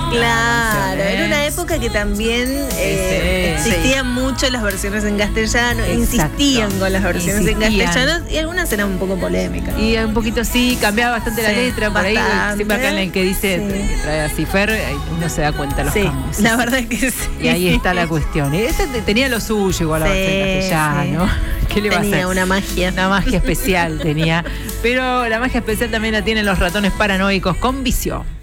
Claro, era una época que también existían mucho las versiones en castellano, insistían con las versiones en castellano y algunas eran un poco polémicas. Y un poquito cambiaba bastante la letra, por ahí, siempre acá en el que dice, trae a Cifer, uno se da cuenta de los cambios. La verdad es que sí. Y ahí está la cuestión. Y tenía lo suyo igual la versión en castellano. ¿Qué le va a hacer? Tenía una magia. Una magia especial tenía. Pero la magia especial también la tienen los ratones paranoicos con Visión.